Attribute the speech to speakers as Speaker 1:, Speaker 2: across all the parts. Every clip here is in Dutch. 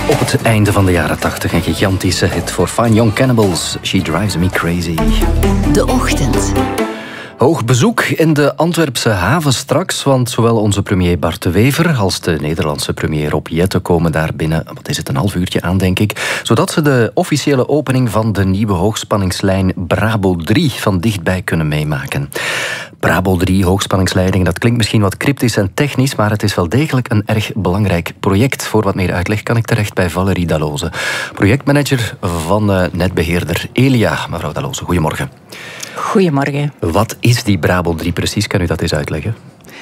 Speaker 1: Op het einde van de jaren 80 een gigantische hit voor Fine Young Cannibals. She Drives Me Crazy.
Speaker 2: De Ochtend.
Speaker 1: Hoog bezoek in de Antwerpse haven straks, want zowel onze premier Bart de Wever als de Nederlandse premier Rob Jetten komen daar binnen, wat is het, een half uurtje aan, denk ik, zodat ze de officiële opening van de nieuwe hoogspanningslijn Brabo 3 van dichtbij kunnen meemaken. Brabo 3, hoogspanningsleiding, dat klinkt misschien wat cryptisch en technisch, maar het is wel degelijk een erg belangrijk project. Voor wat meer uitleg kan ik terecht bij Valerie Dalloze, projectmanager van netbeheerder Elia. Mevrouw Dalloze, goedemorgen.
Speaker 3: Goedemorgen.
Speaker 1: Wat is die Brabo 3 precies? Kan u dat eens uitleggen?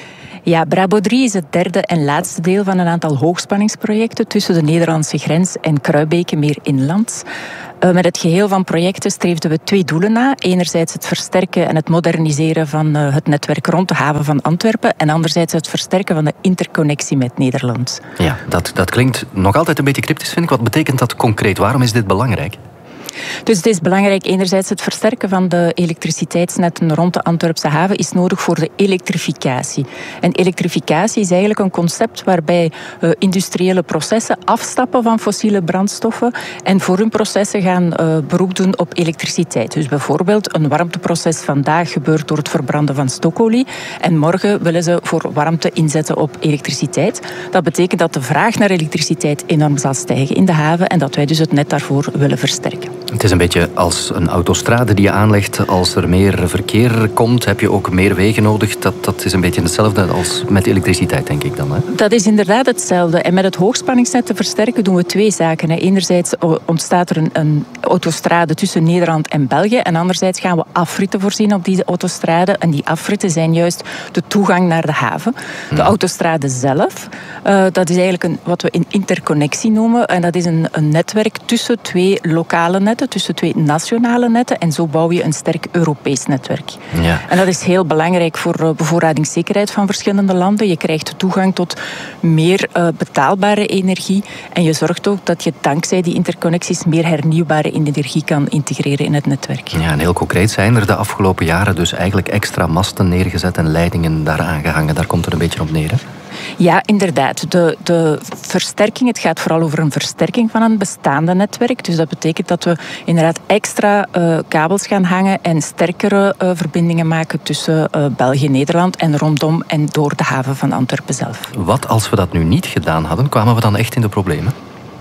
Speaker 3: Ja, Brabo 3 is het derde en laatste deel van een aantal hoogspanningsprojecten tussen de Nederlandse grens en Kruibeke, meer inlands. Met het geheel van projecten streefden we twee doelen na. Enerzijds het versterken en het moderniseren van het netwerk rond de haven van Antwerpen en anderzijds het versterken van de interconnectie met Nederland.
Speaker 1: Ja, dat klinkt nog altijd een beetje cryptisch, vind ik. Wat betekent dat concreet? Waarom is dit belangrijk?
Speaker 3: Dus het is belangrijk, enerzijds het versterken van de elektriciteitsnetten rond de Antwerpse haven is nodig voor de elektrificatie. En elektrificatie is eigenlijk een concept waarbij industriële processen afstappen van fossiele brandstoffen en voor hun processen gaan beroep doen op elektriciteit. Dus bijvoorbeeld een warmteproces vandaag gebeurt door het verbranden van stookolie en morgen willen ze voor warmte inzetten op elektriciteit. Dat betekent dat de vraag naar elektriciteit enorm zal stijgen in de haven en dat wij dus het net daarvoor willen versterken.
Speaker 1: Het is een beetje als een autostrade die je aanlegt. Als er meer verkeer komt, heb je ook meer wegen nodig. Dat is een beetje hetzelfde als met elektriciteit, denk ik dan. Hè?
Speaker 3: Dat is inderdaad hetzelfde. En met het hoogspanningsnet te versterken doen we twee zaken. Enerzijds ontstaat er een autostrade tussen Nederland en België. En anderzijds gaan we afritten voorzien op die autostrade. En die afritten zijn juist de toegang naar de haven. De autostrade zelf, dat is eigenlijk wat we een interconnectie noemen. En dat is een netwerk tussen twee lokale netten, tussen twee nationale netten. En zo bouw je een sterk Europees netwerk. Ja. En dat is heel belangrijk voor bevoorradingszekerheid van verschillende landen. Je krijgt toegang tot meer betaalbare energie. En je zorgt ook dat je dankzij die interconnecties meer hernieuwbare energie kan integreren in het netwerk.
Speaker 1: Ja, en heel concreet zijn er de afgelopen jaren dus eigenlijk extra masten neergezet en leidingen daar aangehangen. Daar komt het een beetje op neer, hè?
Speaker 3: Ja, inderdaad. De versterking, het gaat vooral over een versterking van een bestaande netwerk. Dus dat betekent dat we inderdaad extra kabels gaan hangen en sterkere verbindingen maken tussen België en Nederland en rondom en door de haven van Antwerpen zelf.
Speaker 1: Wat als we dat nu niet gedaan hadden, kwamen we dan echt in de problemen?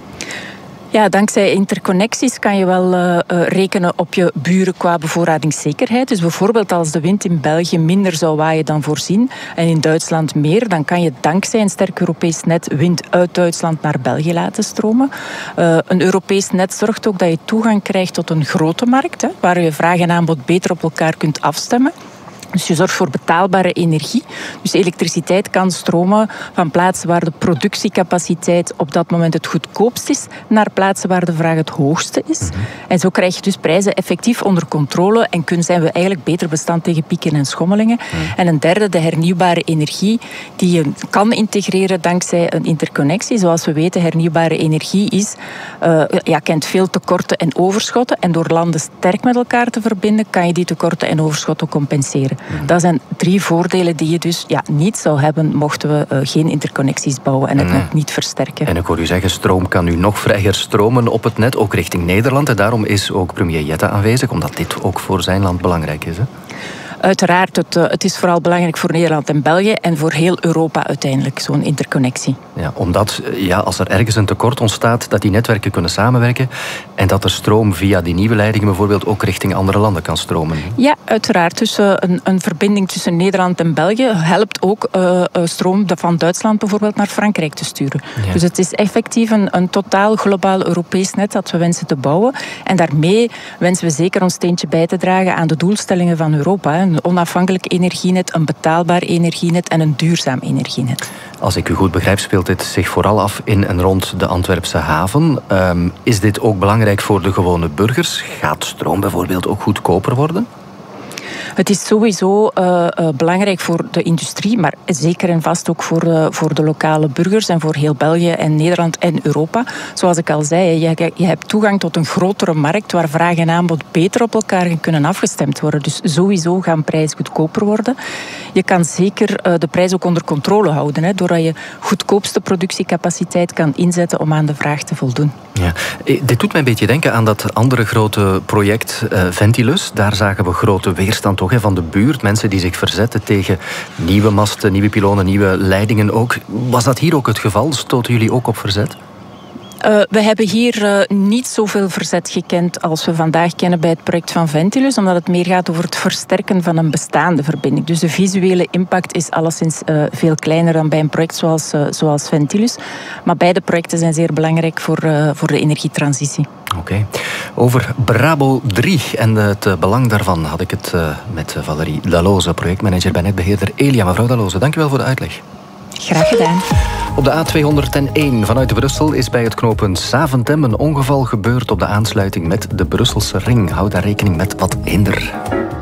Speaker 3: Ja, dankzij interconnecties kan je wel rekenen op je buren qua bevoorradingszekerheid. Dus bijvoorbeeld als de wind in België minder zou waaien dan voorzien en in Duitsland meer, dan kan je dankzij een sterk Europees net wind uit Duitsland naar België laten stromen. Een Europees net zorgt ook dat je toegang krijgt tot een grote markt, waar je vraag en aanbod beter op elkaar kunt afstemmen. Dus je zorgt voor betaalbare energie. Dus elektriciteit kan stromen van plaatsen waar de productiecapaciteit op dat moment het goedkoopst is, naar plaatsen waar de vraag het hoogste is. En zo krijg je dus prijzen effectief onder controle en zijn we eigenlijk beter bestand tegen pieken en schommelingen. En een derde, de hernieuwbare energie, die je kan integreren dankzij een interconnectie. Zoals we weten, hernieuwbare energie kent veel tekorten en overschotten. En door landen sterk met elkaar te verbinden, kan je die tekorten en overschotten compenseren. Dat zijn drie voordelen die je dus niet zou hebben mochten we geen interconnecties bouwen en het net niet versterken.
Speaker 1: En ik hoor u zeggen, stroom kan nu nog vrijer stromen op het net, ook richting Nederland. En daarom is ook premier Jetten aanwezig, omdat dit ook voor zijn land belangrijk is, hè?
Speaker 3: Uiteraard, het is vooral belangrijk voor Nederland en België en voor heel Europa uiteindelijk, zo'n interconnectie.
Speaker 1: Ja, omdat als er ergens een tekort ontstaat, dat die netwerken kunnen samenwerken en dat er stroom via die nieuwe leidingen bijvoorbeeld ook richting andere landen kan stromen.
Speaker 3: Ja, uiteraard. Dus een verbinding tussen Nederland en België helpt ook stroom van Duitsland bijvoorbeeld naar Frankrijk te sturen. Ja. Dus het is effectief een totaal globaal Europees net dat we wensen te bouwen. En daarmee wensen we zeker ons steentje bij te dragen aan de doelstellingen van Europa. Een onafhankelijk energienet, een betaalbaar energienet en een duurzaam energienet.
Speaker 1: Als ik u goed begrijp, speelt dit zich vooral af in en rond de Antwerpse haven. Is dit ook belangrijk voor de gewone burgers? Gaat stroom bijvoorbeeld ook goedkoper worden?
Speaker 3: Het is sowieso belangrijk voor de industrie, maar zeker en vast ook voor de lokale burgers en voor heel België en Nederland en Europa. Zoals ik al zei, je hebt toegang tot een grotere markt waar vraag en aanbod beter op elkaar kunnen afgestemd worden. Dus sowieso gaan prijzen goedkoper worden. Je kan zeker de prijs ook onder controle houden, doordat je goedkoopste productiecapaciteit kan inzetten om aan de vraag te voldoen.
Speaker 1: Ja. Dit doet mij een beetje denken aan dat andere grote project Ventilus. Daar zagen we grote weerstand toch, van de buurt. Mensen die zich verzetten tegen nieuwe masten, nieuwe pylonen, nieuwe leidingen ook. Was dat hier ook het geval? Stoten jullie ook op verzet?
Speaker 3: We hebben hier niet zoveel verzet gekend als we vandaag kennen bij het project van Ventilus, omdat het meer gaat over het versterken van een bestaande verbinding. Dus de visuele impact is alleszins veel kleiner dan bij een project zoals Ventilus. Maar beide projecten zijn zeer belangrijk voor de energietransitie.
Speaker 1: Oké. Over Brabo 3 en het belang daarvan had ik het met Valerie Dalloze, projectmanager bij netbeheerder Elia. Mevrouw Dalloze, dank u wel voor de uitleg.
Speaker 3: Graag gedaan.
Speaker 1: Op de A201 vanuit Brussel is bij het knooppunt Zaventem een ongeval gebeurd op de aansluiting met de Brusselse ring. Houd daar rekening met wat hinder.